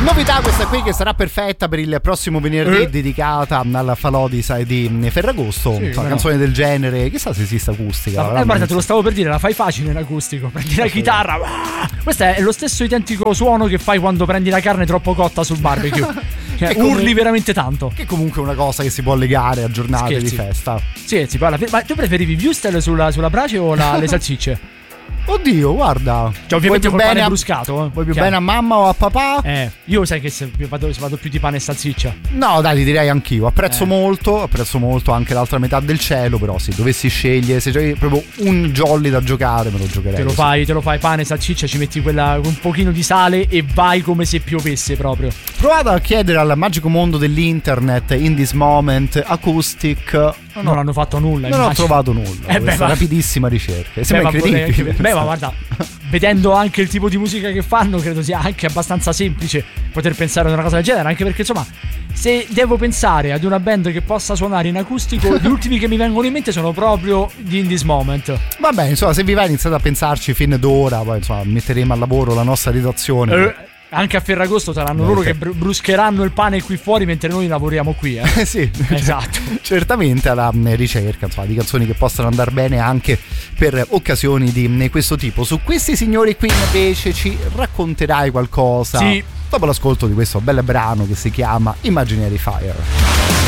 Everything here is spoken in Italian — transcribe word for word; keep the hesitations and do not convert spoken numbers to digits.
Novità questa qui che sarà perfetta per il prossimo venerdì, eh. dedicata alla falò di, di Ferragosto. Sì, una canzone no. del genere, chissà se esiste acustica. Ma, eh, guarda, te lo stavo per dire, la fai facile in acustico. Prendi la chitarra. Questo è lo stesso identico suono che fai quando prendi la carne troppo cotta sul barbecue. Cioè, urli come, veramente tanto. Che comunque è una cosa che si può legare a giornate Scherzi. di festa. Sì, si parla. Ma tu preferivi Würstel sulla, sulla brace o la, le salsicce? Oddio, guarda. Cioè, ovviamente col pane a, bruscato. Eh. Vuoi più Chiaro. bene a mamma o a papà? Eh, io sai che se vado, se vado più di pane e salsiccia. No, dai, ti direi anch'io. Apprezzo eh. molto, apprezzo molto anche l'altra metà del cielo. Però se dovessi scegliere, se c'è proprio un jolly da giocare, me lo giocherei. Te lo così. fai, te lo fai pane, salsiccia, ci metti quella un pochino di sale e vai come se piovesse proprio. Provate a chiedere al magico mondo dell'internet in this moment acoustic. No, non hanno fatto nulla. Non immagino. ho trovato nulla. Eh beh, ma... rapidissima ricerca. Beh, sembra incredibile. Beh, ma guarda, vedendo anche il tipo di musica che fanno, credo sia anche abbastanza semplice poter pensare ad una cosa del genere. Anche perché, insomma, se devo pensare ad una band che possa suonare in acustico, gli ultimi che mi vengono in mente sono proprio gli In This Moment. Vabbè, insomma, se vi va iniziate a pensarci fin d'ora, poi insomma metteremo al lavoro la nostra redazione. Eh. Anche a Ferragosto saranno loro che bruscheranno il pane qui fuori mentre noi lavoriamo qui. Eh, sì, esatto. Certamente alla ricerca, insomma, di canzoni che possano andare bene anche per occasioni di questo tipo. Su questi signori qui invece ci racconterai qualcosa. Sì. Dopo l'ascolto di questo bel brano che si chiama Imaginary Fire.